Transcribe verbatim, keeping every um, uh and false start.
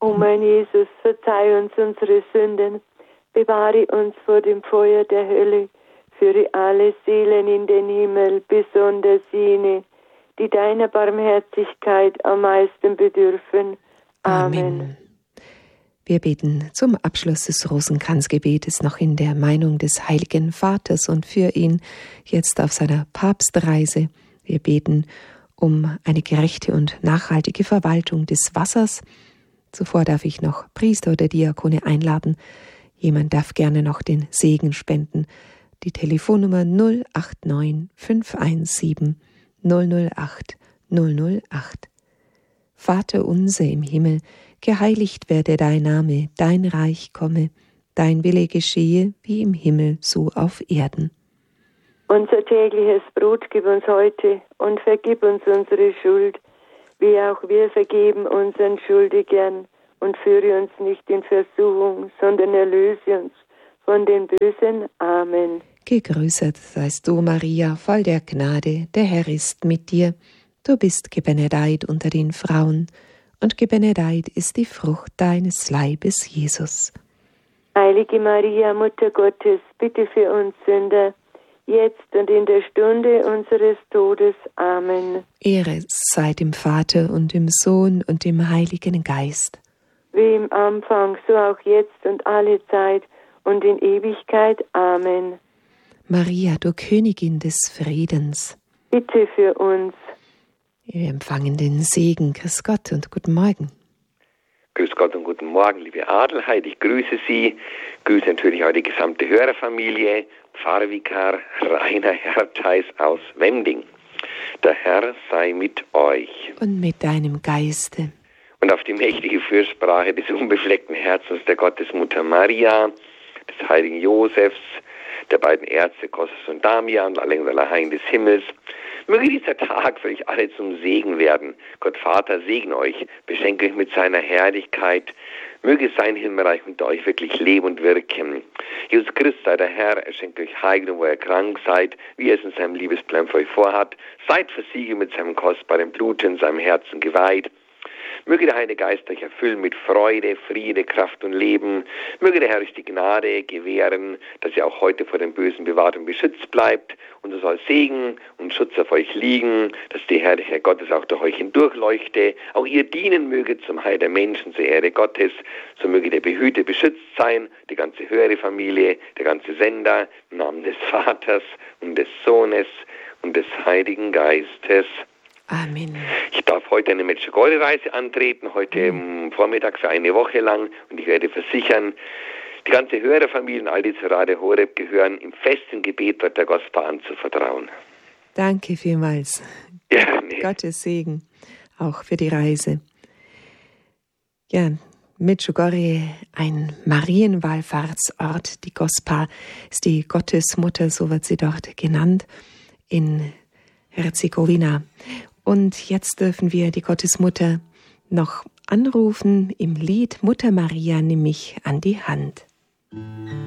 O mein Jesus, verzeih uns unsere Sünden, bewahre uns vor dem Feuer der Hölle, führe alle Seelen in den Himmel, besonders jene, die deiner Barmherzigkeit am meisten bedürfen. Amen. Amen. Wir beten zum Abschluss des Rosenkranzgebetes noch in der Meinung des Heiligen Vaters und für ihn jetzt auf seiner Papstreise. Wir beten um eine gerechte und nachhaltige Verwaltung des Wassers. Zuvor darf ich noch Priester oder Diakone einladen. Jemand darf gerne noch den Segen spenden. Die Telefonnummer null acht neun fünf eins sieben null null acht null null acht. Vater unser im Himmel, geheiligt werde dein Name, dein Reich komme, dein Wille geschehe, wie im Himmel, so auf Erden. Unser tägliches Brot gib uns heute und vergib uns unsere Schuld, wie auch wir vergeben unseren Schuldigern, und führe uns nicht in Versuchung, sondern erlöse uns von den Bösen. Amen. Gegrüßet seist du, Maria, voll der Gnade, der Herr ist mit dir. Du bist gebenedeit unter den Frauen, und gebenedeit ist die Frucht deines Leibes, Jesus. Heilige Maria, Mutter Gottes, bitte für uns Sünder, jetzt und in der Stunde unseres Todes. Amen. Ehre sei dem Vater und dem Sohn und dem Heiligen Geist. Wie im Anfang, so auch jetzt und alle Zeit und in Ewigkeit. Amen. Maria, du Königin des Friedens, bitte für uns. Wir empfangen den Segen. Grüß Gott und guten Morgen. Grüß Gott und guten Morgen, liebe Adelheid. Ich grüße Sie. Grüße natürlich auch die gesamte Hörerfamilie. Pfarrvikar Rainer Hertheis aus Wemding. Der Herr sei mit euch. Und mit deinem Geiste. Und auf die mächtige Fürsprache des unbefleckten Herzens der Gottesmutter Maria, des heiligen Josefs, der beiden Ärzte Kostas und Damian und aller Engel Heiligen des Himmels, möge dieser Tag für euch alle zum Segen werden. Gott Vater segne euch, beschenke euch mit seiner Herrlichkeit. Möge sein Himmelreich unter euch wirklich leben und wirken. Jesus Christus sei der Herr, er schenkt euch Heilung, wo ihr krank seid, wie er es in seinem Liebesplan für euch vorhat. Seid versiegelt mit seinem kostbaren Blut in seinem Herzen geweiht. Möge der Heilige Geist euch erfüllen mit Freude, Friede, Kraft und Leben. Möge der Herr euch die Gnade gewähren, dass ihr auch heute vor dem Bösen bewahrt und beschützt bleibt. Und so soll Segen und Schutz auf euch liegen, dass die Herrlichkeit Gottes auch durch euch hindurchleuchte. Auch ihr dienen möge zum Heil der Menschen, zur Ehre Gottes. So möge der Behüter beschützt sein, die ganze höhere Familie, der ganze Sender, im Namen des Vaters und des Sohnes und des Heiligen Geistes. Amen. Ich darf heute eine Medjugorje-Reise antreten, heute mhm. Vormittag für eine Woche lang, und ich werde versichern, die ganze Hörerfamilie und all die zu Radio Horeb gehören, im festen Gebet wird der Gospel anzuvertrauen. Danke vielmals. Gerne. Gottes Segen auch für die Reise. Ja, Medjugorje, ein Marienwallfahrtsort. Die Gospa ist die Gottesmutter, so wird sie dort genannt, in Herzegowina. Und jetzt dürfen wir die Gottesmutter noch anrufen im Lied Mutter Maria, nimm mich an die Hand.